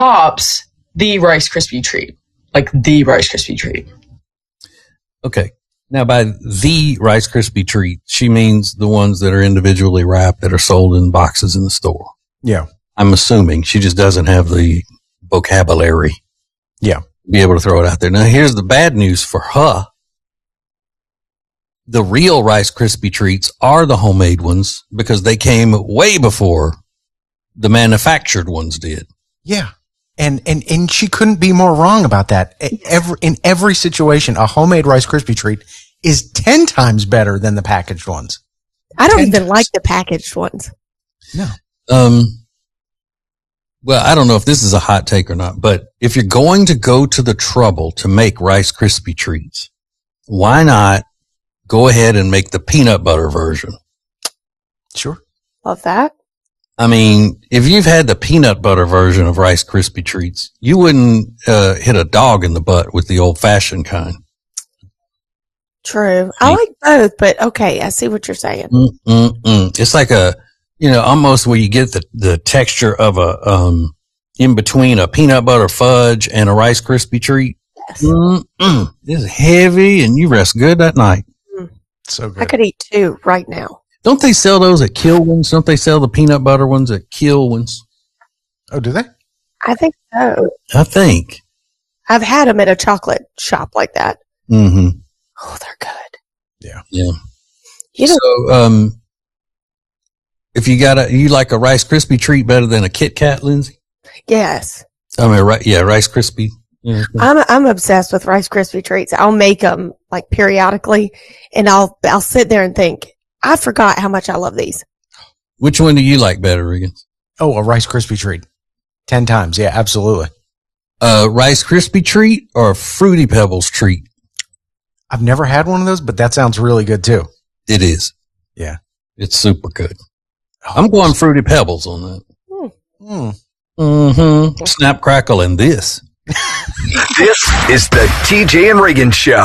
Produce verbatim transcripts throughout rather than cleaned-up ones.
tops the Rice Krispie treat. Like the Rice Krispie treat. Okay. Now, by the Rice Krispie treat, she means the ones that are individually wrapped that are sold in boxes in the store. Yeah. I'm assuming she just doesn't have the vocabulary. Yeah. To be able to throw it out there. Now, here's the bad news for her. The real Rice Krispie treats are the homemade ones because they came way before the manufactured ones did. Yeah. And, and, and she couldn't be more wrong about that. Every, in every situation, a homemade Rice Krispie treat is ten times better than the packaged ones. I don't ten even times. like the packaged ones. No. Um, well, I don't know if this is a hot take or not, but if you're going to go to the trouble to make Rice Krispie treats, why not go ahead and make the peanut butter version? Sure. Love that. I mean, if you've had the peanut butter version of Rice Krispie treats, you wouldn't uh, hit a dog in the butt with the old fashioned kind. True. I like both, but okay, I see what you're saying. Mm-mm-mm. It's like a, you know, almost where you get the, the texture of a, um, in between a peanut butter fudge and a Rice Krispie treat. Yes. Mm-mm. It's heavy and you rest good that night. Mm. So good. I could eat two right now. Don't they sell those at Kilwins? Don't they sell the peanut butter ones at Kilwins? Oh, do they? I think so. I think. I've had them at a chocolate shop like that. Mm-hmm. Oh, they're good. Yeah. Yeah. You know, So, um, if you got a, you like a Rice Krispie treat better than a Kit Kat, Lindsay? yes. I mean, right? Yeah, Rice Krispie. Yeah. I'm I'm obsessed with Rice Krispie treats. I'll make them like periodically, and I'll I'll sit there and think, I forgot how much I love these. Which one do you like better, Regan? Oh, a Rice Krispie treat. Ten times. Yeah, absolutely. A Rice Krispie treat or a Fruity Pebbles treat? I've never had one of those, but that sounds really good too. It is. Yeah. It's super good. I'm going Fruity Pebbles on that. Mm. Mm-hmm. Snap, crackle, and this. This is the T J and Reagan Show.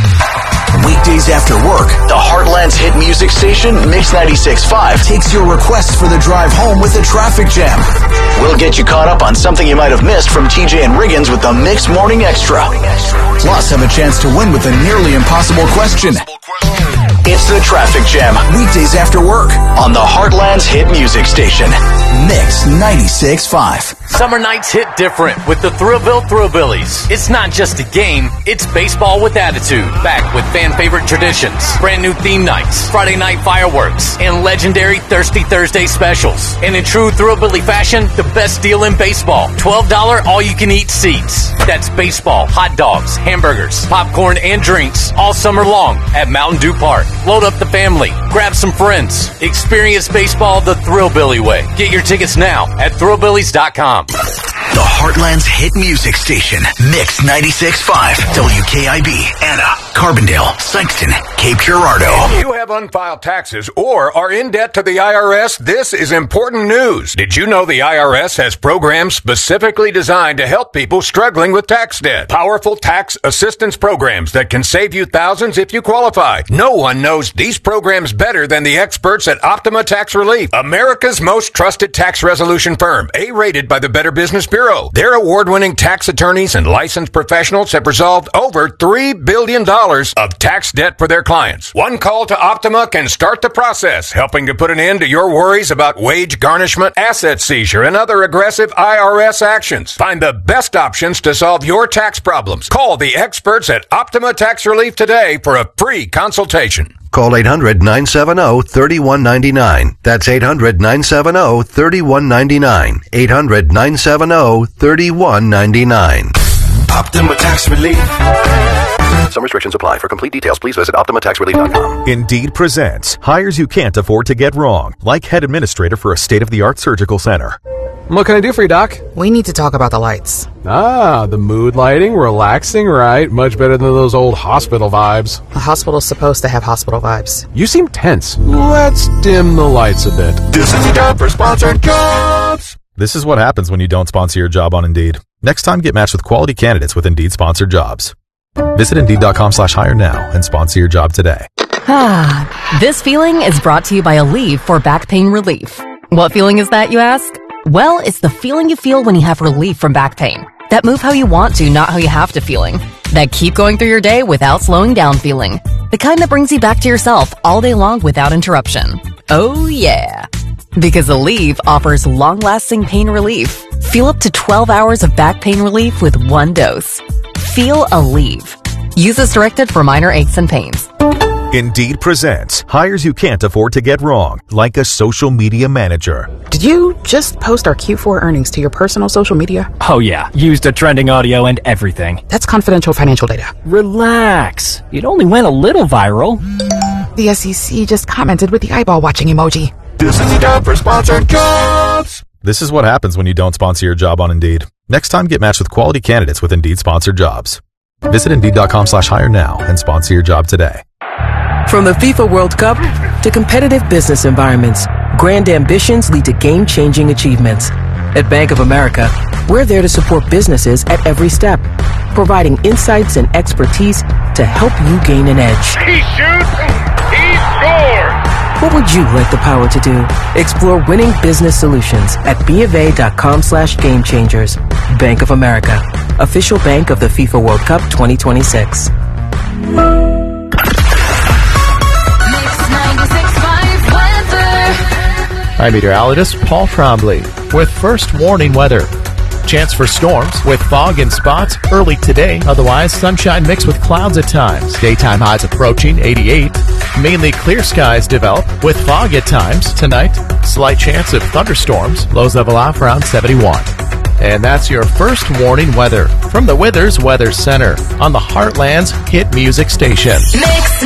Weekdays after work, the Heartland's hit music station, Mix ninety-six point five, takes your requests for the drive home with a traffic jam. We'll get you caught up on something you might have missed from T J and Reagan's with the Mix Morning Extra. Plus, have a chance to win with a nearly impossible question. It's the Traffic Jam, weekdays after work, on the Heartland's hit music station, Mix ninety-six point five. Summer nights hit different with the Thrillville Thrillbillies. It's not just a game, it's baseball with attitude. Back with fan favorite traditions, brand new theme nights, Friday night fireworks, and legendary Thirsty Thursday specials. And in true Thrillbilly fashion, the best deal in baseball. twelve dollars all-you-can-eat seats. That's baseball, hot dogs, hamburgers, popcorn, and drinks all summer long at Mountain Dew Park. Load up the family, grab some friends, experience baseball the Thrillbilly way. Get your tickets now at thrillbillies dot com. The Heartland's hit music station, Mix ninety-six point five, W K I B, Anna, Carbondale, Sykeston, Cape Girardeau. If you have unfiled taxes or are in debt to the I R S, this is important news. Did you know the I R S has programs specifically designed to help people struggling with tax debt? Powerful tax assistance programs that can save you thousands if you qualify. No one knows these programs better than the experts at Optima Tax Relief, America's most trusted tax resolution firm, A-rated by the Better Business Bureau. Their award-winning tax attorneys and licensed professionals have resolved over three billion dollars of tax debt for their clients. One call to Optima can start the process, helping to put an end to your worries about wage garnishment, asset seizure, and other aggressive I R S actions. Find the best options to solve your tax problems. Call the experts at Optima Tax Relief today for a free consultation. Call eight hundred, nine seven zero, three one nine nine. That's eight hundred, nine seven zero, three one nine nine. eight hundred, nine seven zero, three one nine nine. Optima Tax Relief. Some restrictions apply. For complete details, please visit optima tax relief dot com. Indeed presents hires you can't afford to get wrong, like head administrator for a state-of-the-art surgical center. What can I do for you, Doc? We need to talk about the lights. Ah, the mood lighting, relaxing, right? Much better than those old hospital vibes. A hospital's supposed to have hospital vibes. You seem tense. Let's dim the lights a bit. This is the time for sponsored jobs. This is what happens when you don't sponsor your job on Indeed. Next time, get matched with quality candidates with Indeed sponsored jobs. Visit Indeed.com slash hire now and sponsor your job today. Ah, this feeling is brought to you by Aleve for back pain relief. What feeling is that, you ask? Well, it's the feeling you feel when you have relief from back pain. That move how you want to, not how you have to feeling. That keep going through your day without slowing down feeling. The kind that brings you back to yourself all day long without interruption. Oh yeah. Because Aleve offers long-lasting pain relief. Feel up to twelve hours of back pain relief with one dose. Feel Aleve. Use as directed for minor aches and pains. Indeed presents hires you can't afford to get wrong, like a social media manager. Did you just post our Q four earnings to your personal social media? Oh yeah, used a trending audio and everything. That's confidential financial data. Relax. It only went a little viral. The S E C just commented with the eyeball watching emoji. This is the time for sponsored jobs. This is what happens when you don't sponsor your job on Indeed. Next time, get matched with quality candidates with Indeed sponsored jobs. Visit Indeed.com slash hire now and sponsor your job today. From the FIFA World Cup to competitive business environments, grand ambitions lead to game-changing achievements. At Bank of America, we're there to support businesses at every step, providing insights and expertise to help you gain an edge. He shoots, he scores! What would you like the power to do? Explore winning business solutions at BofA.com slash game changers. Bank of America, official bank of the FIFA World Cup twenty twenty-six. I'm meteorologist Paul Trombley with first warning weather. Chance for storms with fog in spots early today. Otherwise, sunshine mixed with clouds at times. Daytime highs approaching eighty-eight. Mainly clear skies develop with fog at times. Tonight, slight chance of thunderstorms. Lows level off around seventy-one. And that's your first warning weather from the Withers Weather Center on the Heartland's hit music station. Mix